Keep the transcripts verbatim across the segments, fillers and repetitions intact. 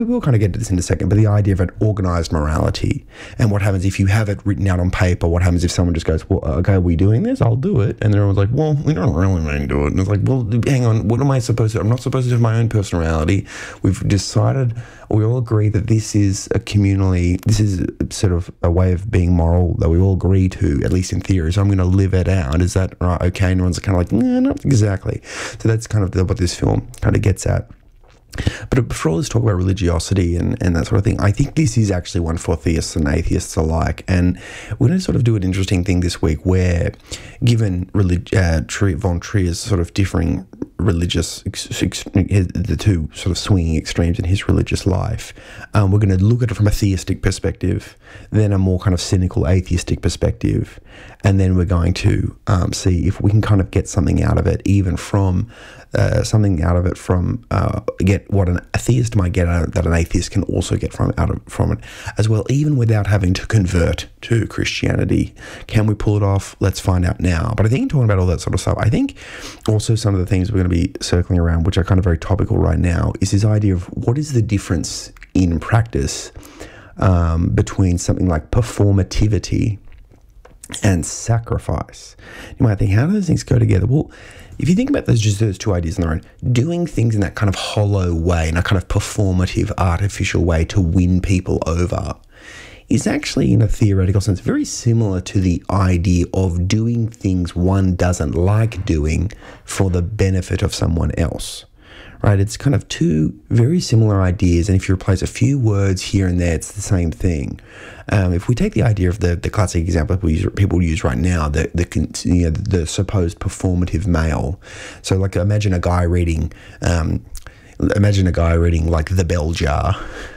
we'll kind of get to this in a second, but the idea of an organised morality and what happens if you have it written out on paper. What happens if someone just goes, well, okay, are we doing this? I'll do it. And then everyone's like, well, we don't really mean to do it. And it's like, well, hang on, what am I supposed to, I'm not supposed to have my own personality. We've decided, or we all agree that this is a communally, this is sort of a way of being moral that we all agree to, at least in theory. So I'm going to live it out. Is that right? Okay. And everyone's kind of like, no, not exactly. So that's kind of what this film kind of gets at. But before all this talk about religiosity and, and that sort of thing, I think this is actually one for theists and atheists alike. And we're going to sort of do an interesting thing this week where, given relig- uh, Trier, von Trier's sort of differing religious, ex- ex- the two sort of swinging extremes in his religious life, um, we're going to look at it from a theistic perspective, then a more kind of cynical atheistic perspective, and then we're going to um, see if we can kind of get something out of it, even from Uh, something out of it from uh, get what an atheist might get out of it that an atheist can also get from out of from it as well, even without having to convert to Christianity. Can we pull it off? Let's find out now. But I think talking about all that sort of stuff, I think also some of the things we're going to be circling around, which are kind of very topical right now, is this idea of what is the difference in practice um, between something like performativity and sacrifice. You might think, how do those things go together? Well, if you think about those, just those two ideas on their own, doing things in that kind of hollow way, in a kind of performative, artificial way to win people over, is actually, in a theoretical sense, very similar to the idea of doing things one doesn't like doing for the benefit of someone else. Right, it's kind of two very similar ideas, and if you replace a few words here and there, it's the same thing. Um, if we take the idea of the, the classic example people use, people use right now, the the, you know, the supposed performative male. So, like, imagine a guy reading, um, imagine a guy reading like The Bell Jar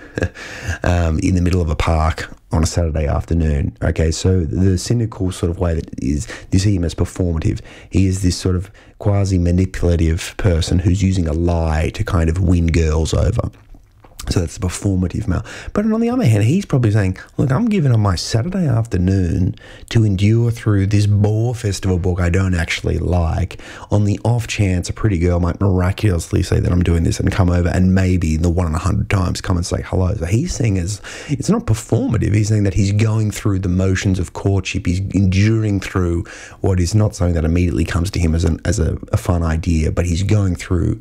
um, in the middle of a park on a Saturday afternoon. Okay, so the cynical sort of way that is, you see him as performative. He is this sort of quasi-manipulative person who's using a lie to kind of win girls over. So that's the performative male. But on the other hand, he's probably saying, look, I'm giving up my Saturday afternoon to endure through this bore festival book I don't actually like, on the off chance a pretty girl might miraculously say that I'm doing this and come over and maybe the one in a hundred times come and say hello. So he's saying as it's not performative. He's saying that he's going through the motions of courtship. He's enduring through what is not something that immediately comes to him as an as a, a fun idea, but he's going through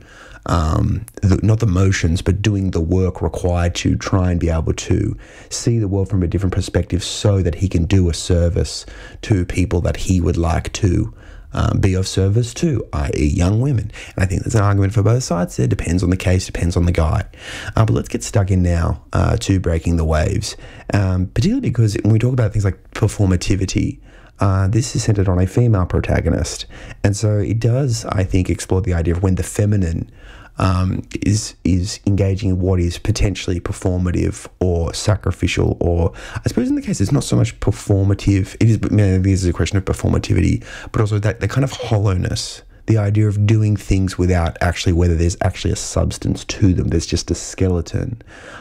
Um, the, not the motions, but doing the work required to try and be able to see the world from a different perspective so that he can do a service to people that he would like to um, be of service to, that is young women. And I think there's an argument for both sides there. Depends on the case, depends on the guy. Uh, but let's get stuck in now uh, to Breaking the Waves, um, particularly because when we talk about things like performativity, Uh, this is centered on a female protagonist. And so it does, I think, explore the idea of when the feminine um, is is engaging in what is potentially performative or sacrificial, or I suppose in the case it's not so much performative, it is, you know, this is a question of performativity, but also that the kind of hollowness, the idea of doing things without actually, whether there's actually a substance to them, there's just a skeleton,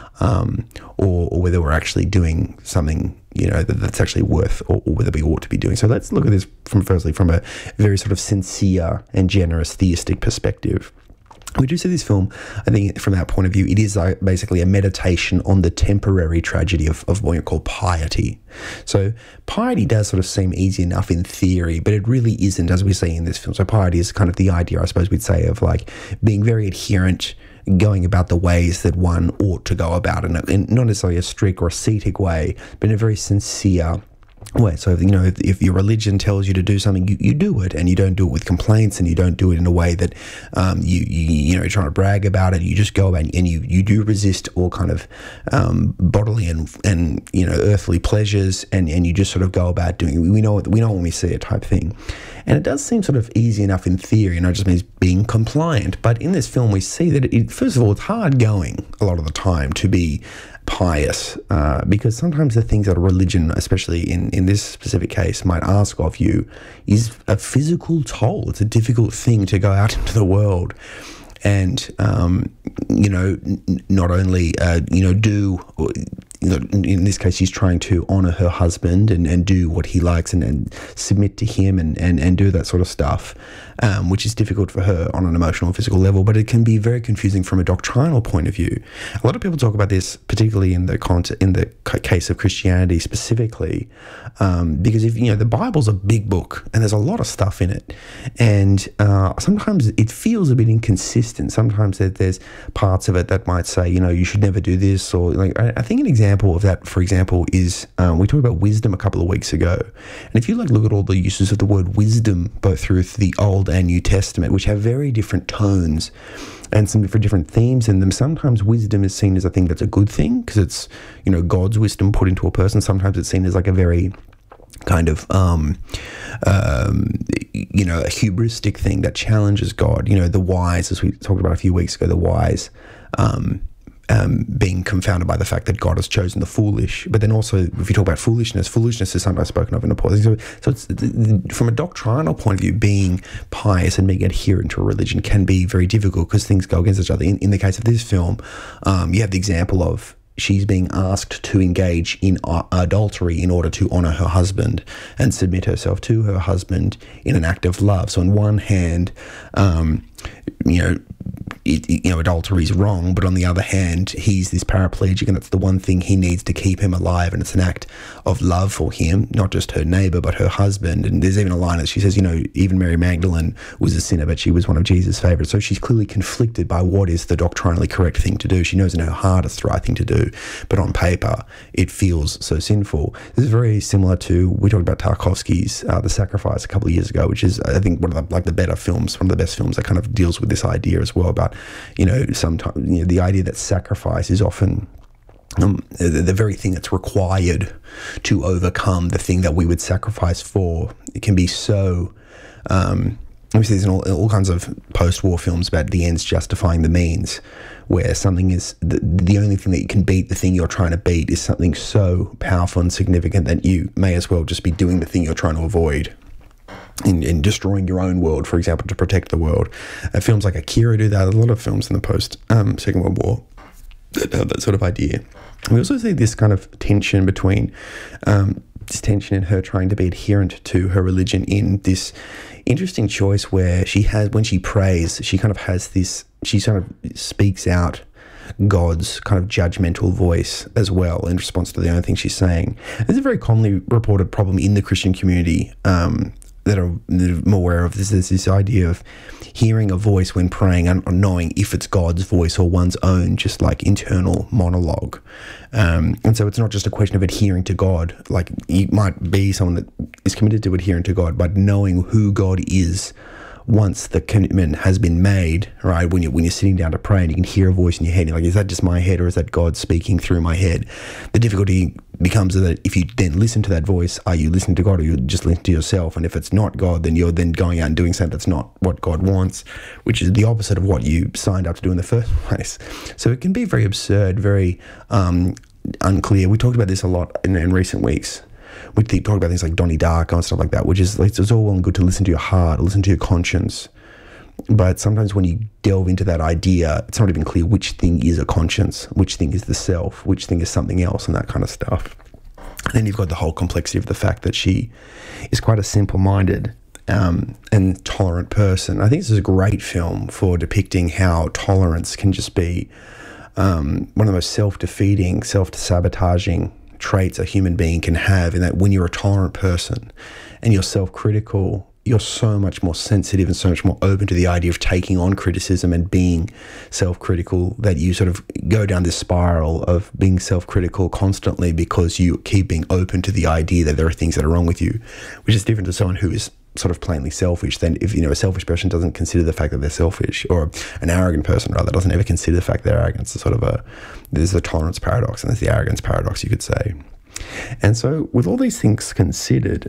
um, or, or whether we're actually doing something, you know, that, that's actually worth, or, or whether we ought to be doing. So let's look at this from, firstly, from a very sort of sincere and generous theistic perspective. We do see this film, I think, from that point of view, it is uh, basically a meditation on the temporary tragedy of, of what you call piety. So piety does sort of seem easy enough in theory, but it really isn't, as we see in this film. So piety is kind of the idea, I suppose we'd say, of like being very adherent, going about the ways that one ought to go about it, in not necessarily a strict or ascetic way, but in a very sincere way. So, you know, if, if your religion tells you to do something, you, you do it, and you don't do it with complaints, and you don't do it in a way that um, you, you you know, you're trying to brag about it. You just go about, and you, you do resist all kind of um, bodily and and you know earthly pleasures, and, and you just sort of go about doing. We know we know when we see it type thing, and it does seem sort of easy enough in theory, and it just means being compliant. But in this film, we see that it, first of all, it's hard going a lot of the time to be pious, uh, because sometimes the things that a religion, especially in, in this specific case, might ask of you is a physical toll. It's a difficult thing to go out into the world and, um, you know, n- not only, uh, you know, do you know, in, in this case, she's trying to honor her husband and, and do what he likes and, and submit to him and, and, and do that sort of stuff, um, which is difficult for her on an emotional and physical level, but it can be very confusing from a doctrinal point of view. A lot of people talk about this, particularly in the context, in the case of Christianity specifically, um, because if you know the Bible's a big book and there's a lot of stuff in it, and uh, sometimes it feels a bit inconsistent. Sometimes that there's parts of it that might say, you know, you should never do this, or like I, I think an example of that, for example, is um, we talked about wisdom a couple of weeks ago, and if you like look at all the uses of the word wisdom both through the Old and New Testament, which have very different tones and some different different themes in them. Sometimes wisdom is seen as a thing that's a good thing because it's, you know, God's wisdom put into a person. Sometimes it's seen as like a very kind of, um, um, you know, a hubristic thing that challenges God. You know, the wise, as we talked about a few weeks ago, the wise um, um, being confounded by the fact that God has chosen the foolish. But then also, if you talk about foolishness, foolishness is sometimes spoken of in a positive. So, so it's, from a doctrinal point of view, being pious and being adherent to a religion can be very difficult because things go against each other. In, in the case of this film, um, you have the example of she's being asked to engage in adultery in order to honor her husband and submit herself to her husband in an act of love. So on one hand, um, you know, It, you know, adultery is wrong, but on the other hand, he's this paraplegic, and that's the one thing he needs to keep him alive, and it's an act of love for him, not just her neighbor, but her husband. And there's even a line that she says, you know, even Mary Magdalene was a sinner, but she was one of Jesus' favorites. So she's clearly conflicted by what is the doctrinally correct thing to do. She knows in her heart it's the right thing to do, but on paper, it feels so sinful. This is very similar to, we talked about Tarkovsky's uh, The Sacrifice a couple of years ago, which is, I think, one of the, like the better films, one of the best films that kind of deals with this idea as well about, you know, sometimes, you know, the idea that sacrifice is often um, the, the very thing that's required to overcome the thing that we would sacrifice for. It can be so, um, obviously there's all, all kinds of post-war films about the ends justifying the means, where something is, the, the only thing that you can beat the thing you're trying to beat is something so powerful and significant that you may as well just be doing the thing you're trying to avoid. In, in destroying your own world, for example, to protect the world. Uh, films like Akira do that. A lot of films in the post um, Second World War that have that sort of idea. We also see this kind of tension between um, this tension in her trying to be adherent to her religion in this interesting choice where she has, when she prays, she kind of has this, she sort of speaks out God's kind of judgmental voice as well in response to the only thing she's saying. There's a very commonly reported problem in the Christian community um, that are, that I'm aware of. This is this idea of hearing a voice when praying and knowing if it's God's voice or one's own, just like internal monologue. Um, and so it's not just a question of adhering to God. Like, you might be someone that is committed to adhering to God, but knowing who God is once the commitment has been made, right? When you're, when you're sitting down to pray and you can hear a voice in your head, you're like, is that just my head or is that God speaking through my head? The difficulty becomes that if you then listen to that voice, are you listening to God or you just listening to yourself? And if it's not God, then you're then going out and doing something that's not what God wants, which is the opposite of what you signed up to do in the first place. So it can be very absurd, very um, unclear. We talked about this a lot in, in recent weeks. We talk about things like Donnie Darko and stuff like that, which is, like, it's all well and good to listen to your heart, listen to your conscience. But sometimes when you delve into that idea, it's not even clear which thing is a conscience, which thing is the self, which thing is something else, and that kind of stuff. And then you've got the whole complexity of the fact that she is quite a simple-minded um, and tolerant person. I think this is a great film for depicting how tolerance can just be um, one of the most self-defeating, self-sabotaging traits a human being can have, in that when you're a tolerant person and you're self-critical, you're so much more sensitive and so much more open to the idea of taking on criticism and being self-critical, that you sort of go down this spiral of being self-critical constantly because you keep being open to the idea that there are things that are wrong with you, which is different to someone who is sort of plainly selfish. Then if, you know, a selfish person doesn't consider the fact that they're selfish, or an arrogant person rather doesn't ever consider the fact that they're arrogant. It's sort of a, there's the tolerance paradox and there's the arrogance paradox, you could say. And so with all these things considered,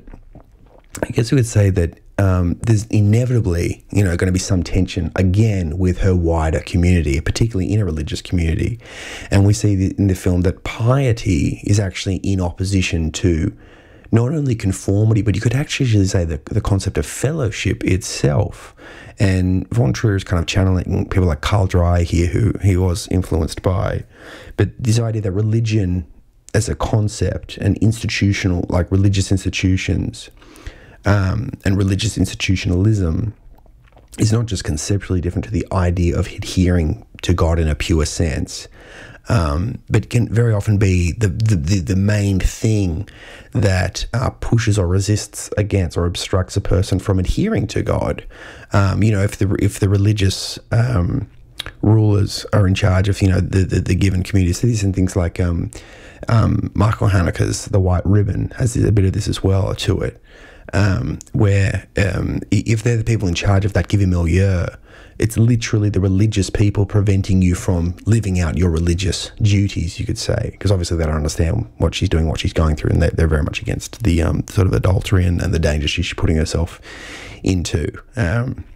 I guess we would say that um, there's inevitably, you know, going to be some tension again with her wider community, particularly in a religious community. And we see in the film that piety is actually in opposition to not only conformity, but you could actually say the, the concept of fellowship itself. And Von Trier is kind of channeling people like Carl Dreyer here, who he was influenced by. But this idea that religion as a concept and institutional, like religious institutions um, and religious institutionalism, is not just conceptually different to the idea of adhering to God in a pure sense, um, but can very often be the the, the, the main thing that uh, pushes or resists against or obstructs a person from adhering to God. Um, you know, if the if the religious um, rulers are in charge of, you know, the the, the given community, so these and things like um, um, Michael Haneke's The White Ribbon has a bit of this as well to it. Um, where um, if they're the people in charge of that given milieu, it's literally the religious people preventing you from living out your religious duties, you could say, because obviously they don't understand what she's doing, what she's going through, and they're, they're very much against the um, sort of adultery and, and the danger she's putting herself into. Um,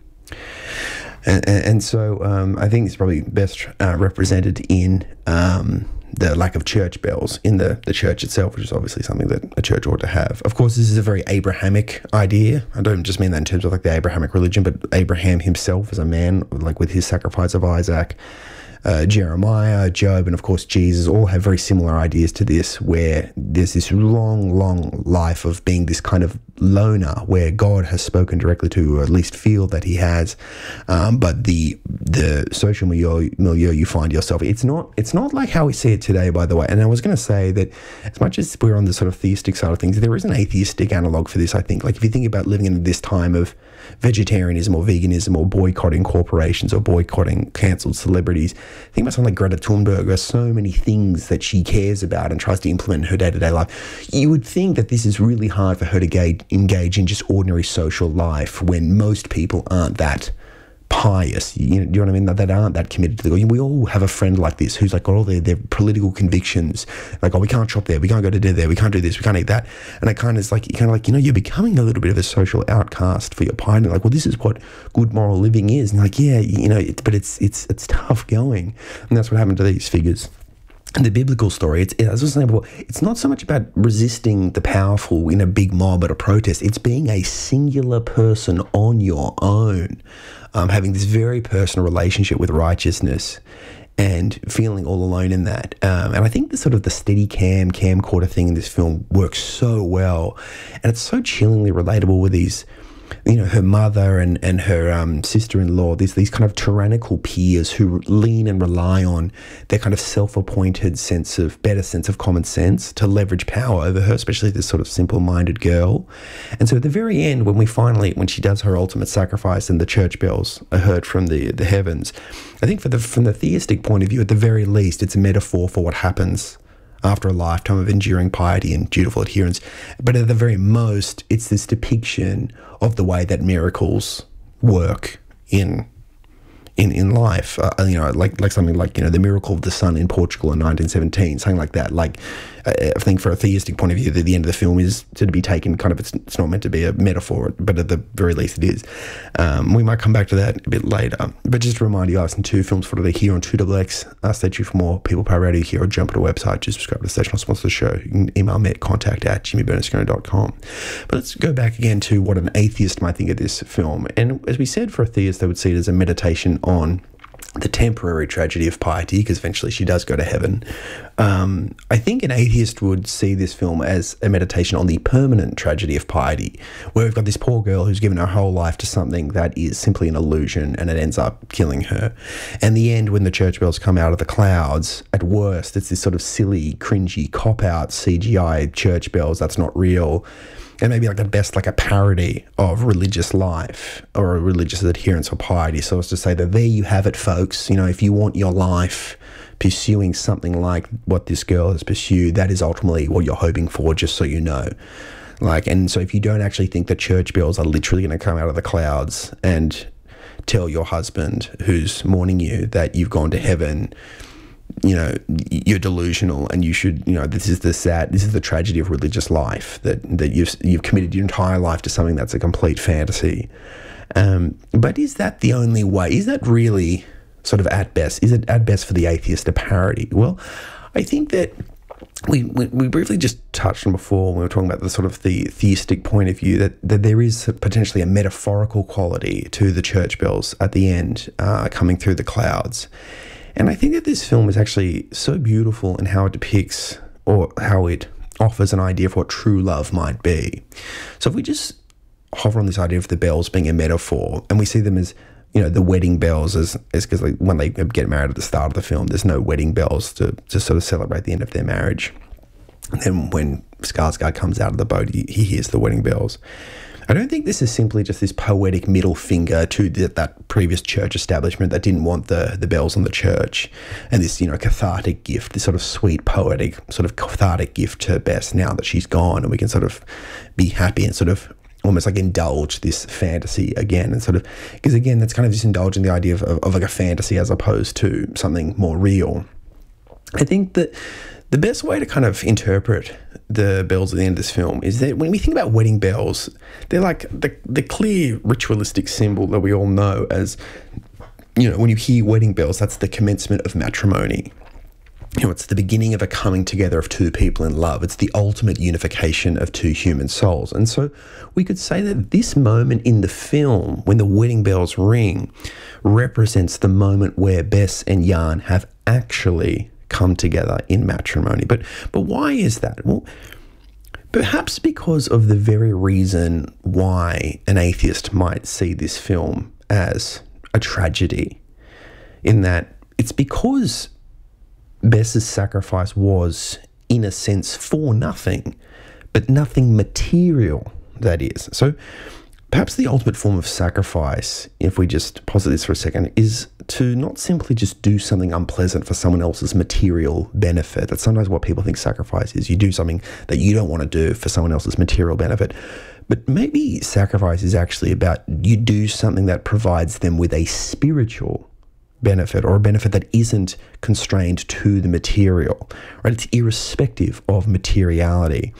and, and so um, I think it's probably best uh, represented in um, the lack of church bells in the, the church itself, which is obviously something that a church ought to have. Of course, this is a very Abrahamic idea. I don't just mean that in terms of like the Abrahamic religion, but Abraham himself as a man, like with his sacrifice of Isaac, uh, Jeremiah, Job, and of course Jesus, all have very similar ideas to this, where there's this long, long life of being this kind of loner, where God has spoken directly to, or at least feel that he has, um, but the the social milieu, milieu you find yourself, it's not it's not like how we see it today, by the way. And I was going to say that as much as we're on the sort of theistic side of things, there is an atheistic analog for this, I think. Like if you think about living in this time of vegetarianism or veganism or boycotting corporations or boycotting cancelled celebrities, think about something like Greta Thunberg. There's so many things that she cares about and tries to implement in her day-to-day life. You would think that this is really hard for her to gauge engage in just ordinary social life when most people aren't that pious, you know, do you know what I mean? That, that aren't that committed to the God. We all have a friend like this who's like got all their, their political convictions, like, oh, we can't shop there, we can't go to dinner there, we can't do this, we can't eat that. And it kind of is like, you kind of like, you know, you're becoming a little bit of a social outcast for your piety. Like, well, this is what good moral living is. And like, yeah, you know, it, but it's it's it's tough going. And that's what happened to these figures. And the biblical story, it's, as I was saying before, it's not so much about resisting the powerful in a big mob at a protest. It's being a singular person on your own, um, having this very personal relationship with righteousness and feeling all alone in that. Um, and I think the sort of the steady cam, camcorder thing in this film works so well. And it's so chillingly relatable with these, you know, her mother and, and her um, sister-in-law, these these kind of tyrannical peers who lean and rely on their kind of self-appointed sense of, better sense of common sense to leverage power over her, especially this sort of simple-minded girl. And so at the very end, when we finally, when she does her ultimate sacrifice and the church bells are heard from the, the heavens, I think for the from the theistic point of view, at the very least, it's a metaphor for what happens after a lifetime of enduring piety and dutiful adherence. But at the very most, it's this depiction of the way that miracles work in in in life. Uh, you know, like like something like, you know, the miracle of the sun in Portugal in nineteen seventeen, something like that. Like, uh, I think for a theistic point of view, the, the end of the film is to be taken kind of, it's, it's not meant to be a metaphor, but at the very least it is. Um, we might come back to that a bit later. But just to remind you, I listen to Films for Today here on two X X. Uh, stay tuned for more People Power Radio here, or jump to the website, just subscribe to the station or sponsor the show. You can email me at contact at jimmy bernasconi dot com. But let's go back again to what an atheist might think of this film. And as we said, for a theist, they would see it as a meditation on the temporary tragedy of piety, because eventually she does go to heaven. Um, I think an atheist would see this film as a meditation on the permanent tragedy of piety, where we've got this poor girl who's given her whole life to something that is simply an illusion, and it ends up killing her. And the end, when the church bells come out of the clouds, at worst, it's this sort of silly, cringy, cop-out C G I church bells that's not real. And maybe like at best like a parody of religious life or a religious adherence or piety. So as to say that there you have it, folks. You know, if you want your life pursuing something like what this girl has pursued, that is ultimately what you're hoping for, just so you know. Like, and so if you don't actually think the church bells are literally going to come out of the clouds and tell your husband who's mourning you that you've gone to heaven, you know, you're delusional, and you should, you know, this is the sad, this is the tragedy of religious life, that that you've you've committed your entire life to something that's a complete fantasy. Um, but is that the only way? Is that really sort of at best? Is it at best for the atheist a parody? Well, I think that we, we we briefly just touched on before when we were talking about the sort of the theistic point of view, that, that there is potentially a metaphorical quality to the church bells at the end, uh, coming through the clouds. And I think that this film is actually so beautiful in how it depicts or how it offers an idea of what true love might be. So if we just hover on this idea of the bells being a metaphor, and we see them as, you know, the wedding bells as is because like when they get married at the start of the film, there's no wedding bells to, to sort of celebrate the end of their marriage. And then when Skarsgård comes out of the boat, he, he hears the wedding bells. I don't think this is simply just this poetic middle finger to the, that previous church establishment that didn't want the, the bells on the church, and this, you know, cathartic gift, this sort of sweet, poetic, sort of cathartic gift to Bess now that she's gone, and we can sort of be happy and sort of almost like indulge this fantasy again, and sort of, because again, that's kind of just indulging the idea of, of, of like a fantasy as opposed to something more real. I think that the best way to kind of interpret the bells at the end of this film is that when we think about wedding bells, they're like the, the clear ritualistic symbol that we all know as, you know, when you hear wedding bells, that's the commencement of matrimony. You know, it's the beginning of a coming together of two people in love. It's the ultimate unification of two human souls. And so we could say that this moment in the film, when the wedding bells ring, represents the moment where Bess and Jan have actually come together in matrimony. But but why is that? Well, perhaps because of the very reason why an atheist might see this film as a tragedy, in that it's because Bess's sacrifice was, in a sense, for nothing, but nothing material, that is. So perhaps the ultimate form of sacrifice, if we just posit this for a second, is to not simply just do something unpleasant for someone else's material benefit. That's sometimes what people think sacrifice is. You do something that you don't want to do for someone else's material benefit. But maybe sacrifice is actually about you do something that provides them with a spiritual benefit, or a benefit that isn't constrained to the material, right? It's irrespective of materiality.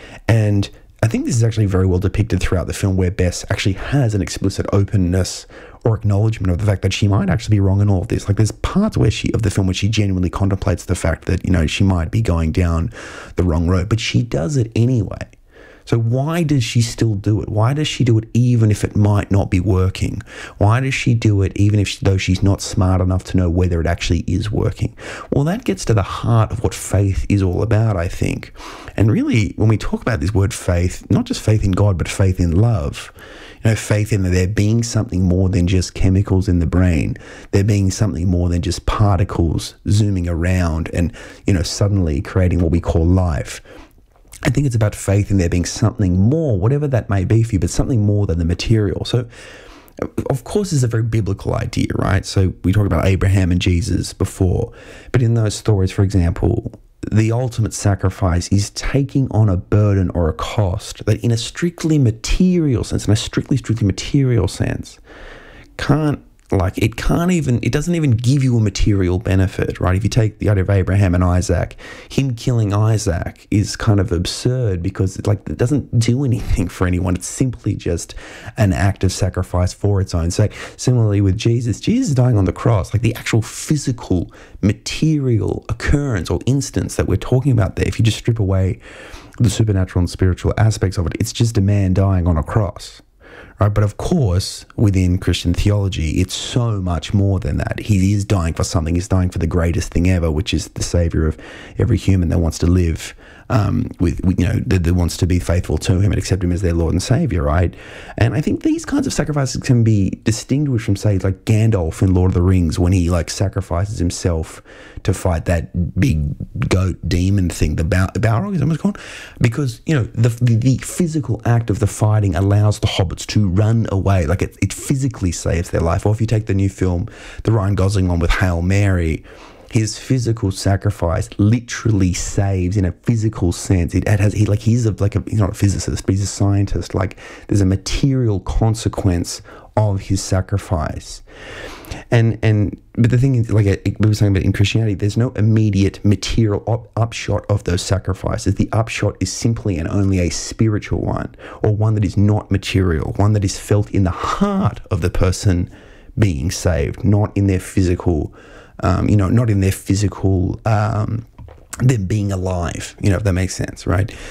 And I think this is actually very well depicted throughout the film, where Bess actually has an explicit openness or acknowledgement of the fact that she might actually be wrong in all of this. Like, there's parts where she of the film where she genuinely contemplates the fact that, you know, she might be going down the wrong road, but she does it anyway. So why does she still do it? Why does she do it even if it might not be working? Why does she do it even if though she's not smart enough to know whether it actually is working? Well, that gets to the heart of what faith is all about, I think. And really, when we talk about this word faith, not just faith in God, but faith in love, you know, faith in there being something more than just chemicals in the brain, there being something more than just particles zooming around and, you know, suddenly creating what we call life. I think it's about faith in there being something more, whatever that may be for you, but something more than the material. So, of course, it's a very biblical idea, right? So we talked about Abraham and Jesus before, but in those stories, for example, the ultimate sacrifice is taking on a burden or a cost that in a strictly material sense, in a strictly, strictly material sense, can't, like, it can't even, it doesn't even give you a material benefit, right? If you take the idea of Abraham and Isaac, him killing Isaac is kind of absurd because it, like, it doesn't do anything for anyone. It's simply just an act of sacrifice for its own sake. Similarly with Jesus, Jesus dying on the cross, like the actual physical, material occurrence or instance that we're talking about there, if you just strip away the supernatural and spiritual aspects of it, it's just a man dying on a cross. Right, but of course, within Christian theology, it's so much more than that. He is dying for something. He's dying for the greatest thing ever, which is the Savior of every human that wants to live um, with, with, you know, that, that wants to be faithful to him and accept him as their Lord and Savior, right? And I think these kinds of sacrifices can be distinguished from, say, like Gandalf in Lord of the Rings, when he, like, sacrifices himself to fight that big goat demon thing, the Bal- Balrog, is that what it's called? Because, you know, the, the the physical act of the fighting allows the hobbits to run away. Like, it, it physically saves their life. Or if you take the new film, the Ryan Gosling one with Hail Mary, his physical sacrifice literally saves, in a physical sense. It has, he like he's a, like a, he's not a physicist, but he's a scientist. Like, there's a material consequence of his sacrifice. And and but the thing is, like we were saying about in Christianity, there's no immediate material up, upshot of those sacrifices. The upshot is simply and only a spiritual one, or one that is not material, one that is felt in the heart of the person being saved, not in their physical, um, you know, not in their physical, um, them being alive, you know, if that makes sense, right?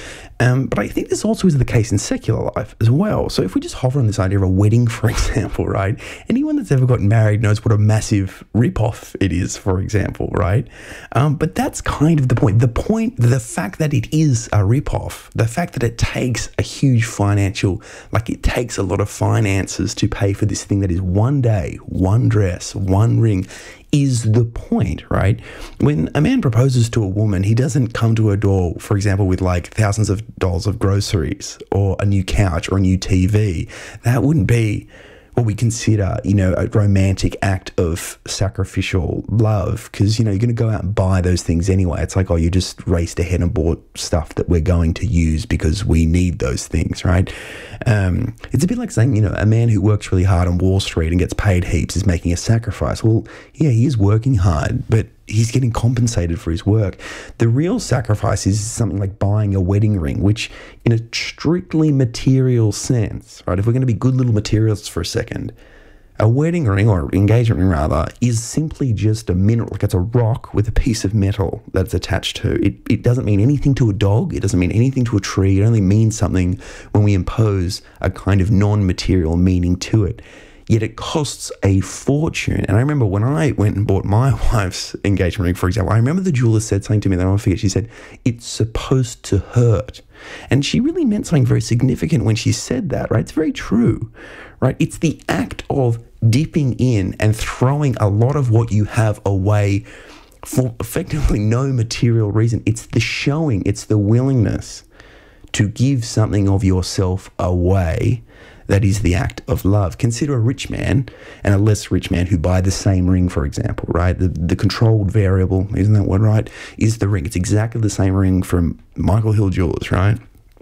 Um, but I think this also is the case in secular life as well. So if we just hover on this idea of a wedding, for example, right? Anyone that's ever gotten married knows what a massive ripoff it is, for example, right? Um, but that's kind of the point. The point, the fact that it is a ripoff, the fact that it takes a huge financial, like it takes a lot of finances to pay for this thing that is one day, one dress, one ring, is the point, right? When a man proposes to a woman, he doesn't come to her door, for example, with like thousands of dollars of groceries or a new couch or a new T V. That wouldn't be what we consider, you know, a romantic act of sacrificial love, because, you know, you're going to go out and buy those things anyway. It's like, oh, you just raced ahead and bought stuff that we're going to use because we need those things, right? Um, it's a bit like saying, you know, a man who works really hard on Wall Street and gets paid heaps is making a sacrifice. Well, yeah, he is working hard, but he's getting compensated for his work. The real sacrifice is something like buying a wedding ring, which in a strictly material sense, right, if we're going to be good little materialists for a second, a wedding ring, or engagement ring rather, is simply just a mineral, like it's a rock with a piece of metal that's attached to it. It doesn't mean anything to a dog. It doesn't mean anything to a tree. It only means something when we impose a kind of non-material meaning to it. Yet it costs a fortune. And I remember when I went and bought my wife's engagement ring, for example, I remember the jeweler said something to me that I won't forget. She said, "It's supposed to hurt." And she really meant something very significant when she said that, right? It's very true, right? It's the act of dipping in and throwing a lot of what you have away for effectively no material reason. It's the showing, it's the willingness to give something of yourself away. That is the act of love. Consider a rich man and a less rich man who buy the same ring, for example, right? The the controlled variable, isn't that one, right? Is the ring. It's exactly the same ring from Michael Hill Jewelers, right?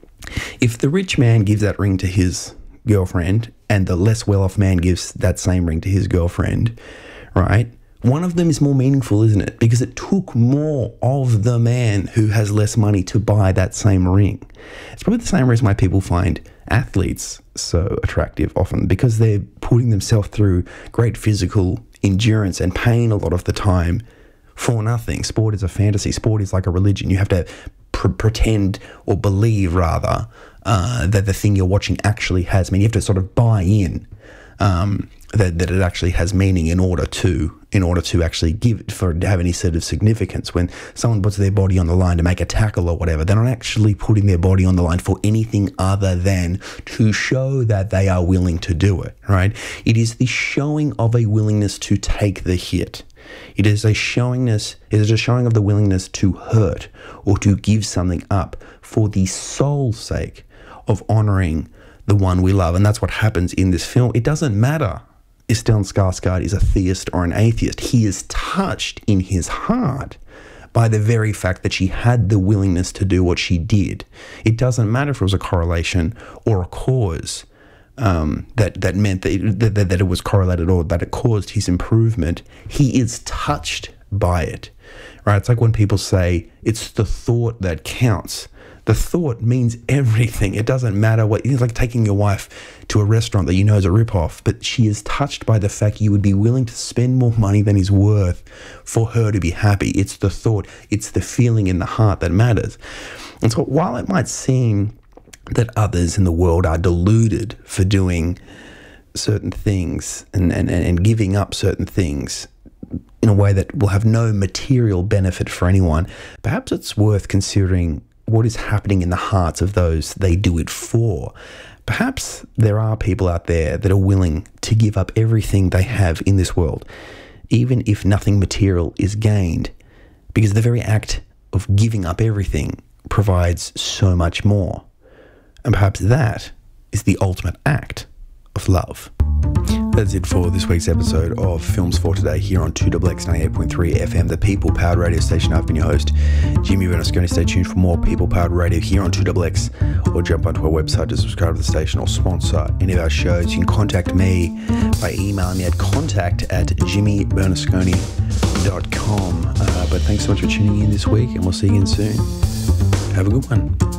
If the rich man gives that ring to his girlfriend and the less well-off man gives that same ring to his girlfriend, right? One of them is more meaningful, isn't it? Because it took more of the man who has less money to buy that same ring. It's probably the same reason why people find athletes so attractive often, because they're putting themselves through great physical endurance and pain a lot of the time for nothing. Sport is a fantasy. Sport is like a religion. You have to pr- pretend or believe, rather, uh, that the thing you're watching actually has meaning. You have to sort of buy in um, that, that it actually has meaning in order to in order to actually give it, for it to have any sort of significance. When someone puts their body on the line to make a tackle or whatever, they're not actually putting their body on the line for anything other than to show that they are willing to do it, right? It is the showing of a willingness to take the hit. It is a showingness, it is a showing of the willingness to hurt or to give something up for the sole sake of honoring the one we love. And that's what happens in this film. It doesn't matter if Stellan Skarsgård is a theist or an atheist. He is touched in his heart by the very fact that she had the willingness to do what she did. It doesn't matter if it was a correlation or a cause um, that, that meant that it, that, that it was correlated or that it caused his improvement. He is touched by it, right? It's like when people say it's the thought that counts. The thought means everything. It doesn't matter what. It's like taking your wife to a restaurant that you know is a ripoff, but she is touched by the fact you would be willing to spend more money than is worth for her to be happy. It's the thought, it's the feeling in the heart that matters. And so while it might seem that others in the world are deluded for doing certain things and, and, and giving up certain things in a way that will have no material benefit for anyone, perhaps it's worth considering what is happening in the hearts of those they do it for. Perhaps there are people out there that are willing to give up everything they have in this world, even if nothing material is gained, because the very act of giving up everything provides so much more. And perhaps that is the ultimate act of love. That's it for this week's episode of Films for Today here on two X X ninety-eight point three F M, the people-powered radio station. I've been your host, Jimmy Bernasconi. Stay tuned for more people-powered radio here on two X X, or jump onto our website to subscribe to the station or sponsor any of our shows. You can contact me by emailing me at contact at jimmy bernasconi dot com. Uh, but thanks so much for tuning in this week, and we'll see you again soon. Have a good one.